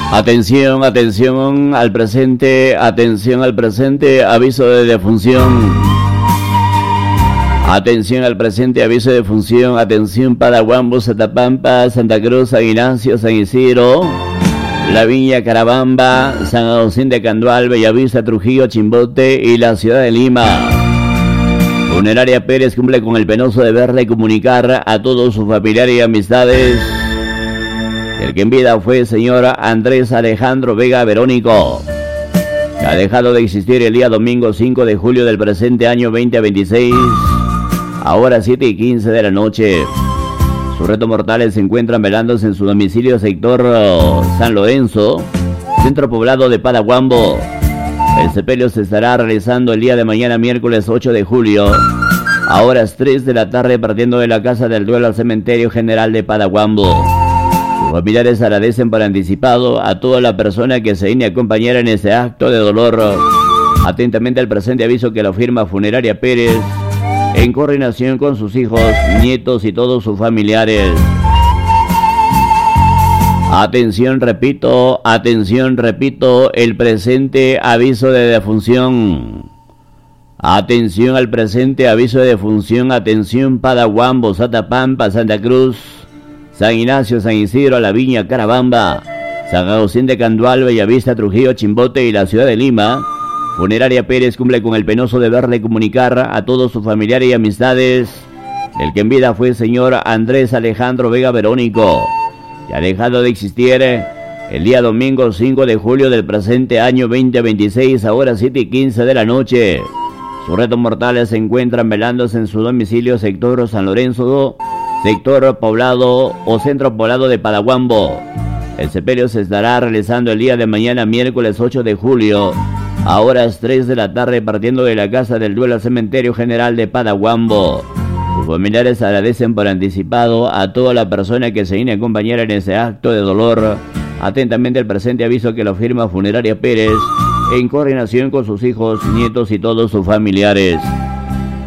Atención, atención al presente, aviso de defunción. Atención al presente, aviso de defunción. Atención Padahuambo, Satapampa, Santa Cruz, San Ignacio, San Isidro, La Viña, Carabamba, San Agustín de Candual, Bellavista, Trujillo, Chimbote y la ciudad de Lima. Funeraria Pérez cumple con el penoso deber de comunicar a todos sus familiares y amistades el que en vida fue el señor Andrés Alejandro Vega Verónico, que ha dejado de existir el día domingo 5 de julio del presente año 2026, a horas 7:15 de la noche. Sus restos mortales se encuentran velándose en su domicilio sector San Lorenzo, centro poblado de Padahuambo. El sepelio se estará realizando el día de mañana, miércoles 8 de julio, a horas 3 de la tarde, partiendo de la Casa del Duelo al Cementerio General de Padahuambo. Sus familiares agradecen por anticipado a toda la persona que se viene a acompañar en ese acto de dolor. Atentamente al presente aviso que lo firma Funeraria Pérez, en coordinación con sus hijos, nietos y todos sus familiares. Atención, repito, el presente aviso de defunción. Atención al presente aviso de defunción. Atención Padahuambo, Satapampa, Santa Cruz, San Ignacio, San Isidro, La Viña, Carabamba, San Agustín de Candual, Bellavista, Trujillo, Chimbote y la ciudad de Lima. Funeraria Pérez cumple con el penoso deber de comunicar a todos sus familiares y amistades el que en vida fue el señor Andrés Alejandro Vega Verónico, que ha dejado de existir el día domingo 5 de julio del presente año 2026, a horas 7:15 de la noche. Sus restos mortales se encuentran velándose en su domicilio sector San Lorenzo, sector poblado o centro poblado de Padahuambo. El sepelio se estará realizando el día de mañana, miércoles 8 de julio, a horas 3 de la tarde, partiendo de la Casa del Duelo al Cementerio General de Padahuambo. Sus familiares agradecen por anticipado a toda la persona que se viene a acompañar en ese acto de dolor. Atentamente el presente aviso que lo firma Funeraria Pérez, en coordinación con sus hijos, nietos y todos sus familiares.